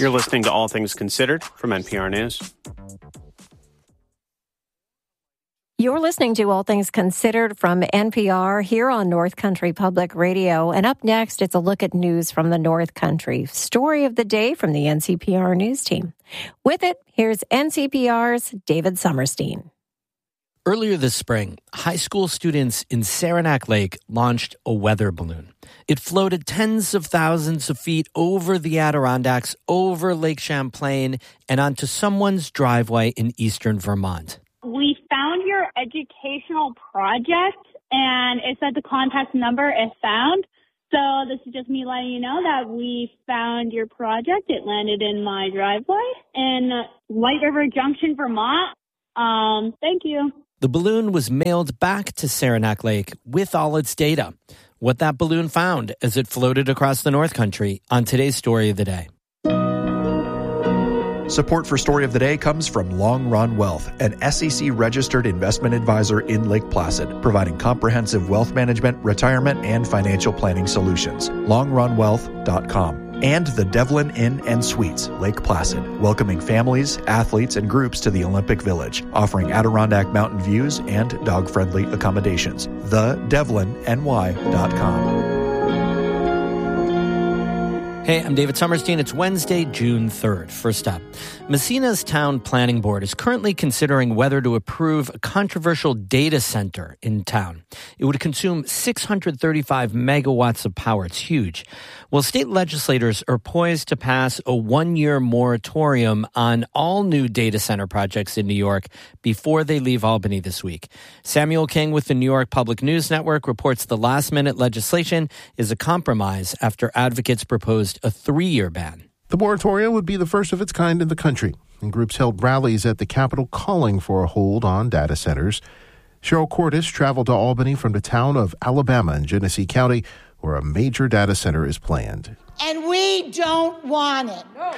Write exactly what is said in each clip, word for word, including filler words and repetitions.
You're listening to All Things Considered from N P R News. You're listening to All Things Considered from N P R here on North Country Public Radio. And up next, it's a look at news from the North Country. Story of the day from the N C P R News team. With it, here's N C P R's David Sommerstein. Earlier this spring, high school students in Saranac Lake launched a weather balloon. It floated tens of thousands of feet over the Adirondacks, over Lake Champlain, and onto someone's driveway in eastern Vermont. We found your educational project, and it said the contact number is found. So this is just me letting you know that we found your project. It landed in my driveway in White River Junction, Vermont. Um, thank you. The balloon was mailed back to Saranac Lake with all its data. What that balloon found as it floated across the North Country on today's Story of the Day. Support for Story of the Day comes from Long Run Wealth, an S E C-registered investment advisor in Lake Placid, providing comprehensive wealth management, retirement, and financial planning solutions. long run wealth dot com. And the Devlin Inn and Suites, Lake Placid, welcoming families, athletes, and groups to the Olympic Village, offering Adirondack mountain views and dog-friendly accommodations. the devlin n y dot com. Hey, I'm David Sommerstein. It's Wednesday, June third. First up, Massena's Town Planning Board is currently considering whether to approve a controversial data center in town. It would consume six hundred thirty-five megawatts of power. It's huge. Well, state legislators are poised to pass a one-year moratorium on all new data center projects in New York before they leave Albany this week. Samuel King with the New York Public News Network reports the last-minute legislation is a compromise after advocates proposed a three-year ban. The moratorium would be the first of its kind in the country, and groups held rallies at the Capitol calling for a hold on data centers. Cheryl Cordes traveled to Albany from the town of Alabama in Genesee County, where a major data center is planned. And we don't want it. No.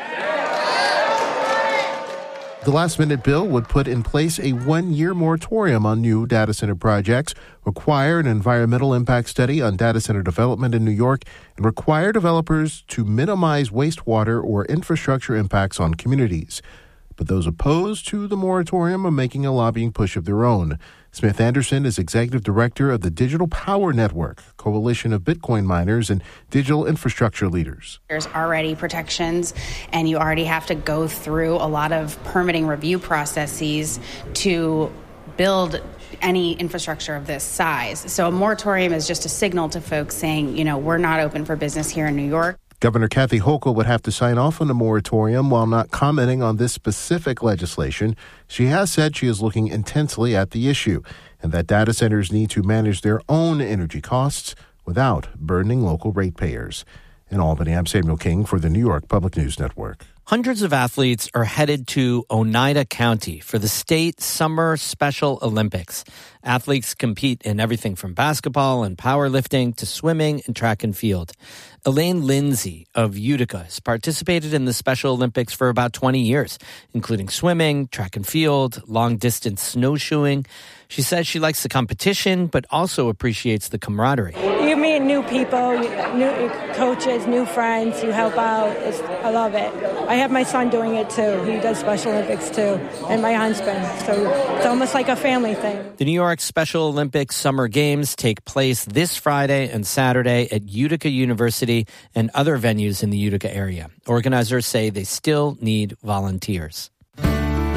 The last-minute bill would put in place a one-year moratorium on new data center projects, require an environmental impact study on data center development in New York, and require developers to minimize wastewater or infrastructure impacts on communities. But those opposed to the moratorium are making a lobbying push of their own. Smith Anderson is executive director of the Digital Power Network, coalition of Bitcoin miners and digital infrastructure leaders. There's already protections, and you already have to go through a lot of permitting review processes to build any infrastructure of this size. So a moratorium is just a signal to folks saying, you know, we're not open for business here in New York. Governor Kathy Hochul would have to sign off on the moratorium while not commenting on this specific legislation. She has said she is looking intensely at the issue and that data centers need to manage their own energy costs without burdening local ratepayers. In Albany, I'm Samuel King for the New York Public News Network. Hundreds of athletes are headed to Oneida County for the state Summer Special Olympics. Athletes compete in everything from basketball and powerlifting to swimming and track and field. Elaine Lindsay of Utica has participated in the Special Olympics for about twenty years, including swimming, track and field, long-distance snowshoeing. She says she likes the competition, but also appreciates the camaraderie. You meet new people, new coaches, new friends, you help out. It's, I love it. I have my son doing it too. He does Special Olympics too, and my husband. So it's almost like a family thing. The New York Special Olympics Summer Games take place this Friday and Saturday at Utica University and other venues in the Utica area. Organizers say they still need volunteers.